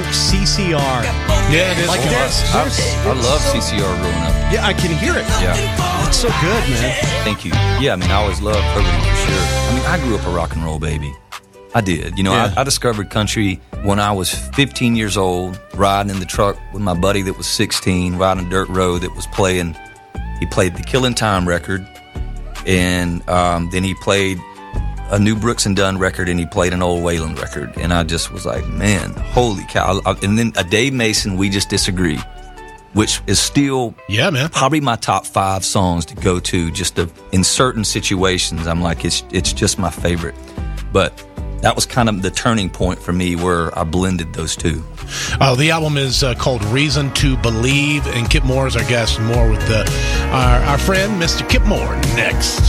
CCR. Yeah, it is. Like I love CCR growing up. yeah, I can hear it. Yeah. It's so good, man. Thank you. Yeah, I mean, I always loved Herbert for sure. I mean, I grew up a rock and roll baby. I did. You know, Yeah. I discovered country when I was 15 years old, riding in the truck with my buddy that was 16, riding a dirt road that was playing. He played the Killin' Time record, and then he played a new Brooks and Dunn record, and he played an old Waylon record. And I just was like, man, holy cow. And then a Dave Mason, We Just Disagree, which is still probably my top 5 songs to go to, just in certain situations. I'm like, it's just my favorite. But that was kind of the turning point for me where I blended those two. The album is called Reason to Believe, and Kip Moore is our guest. More with our friend, Mr. Kip Moore, next.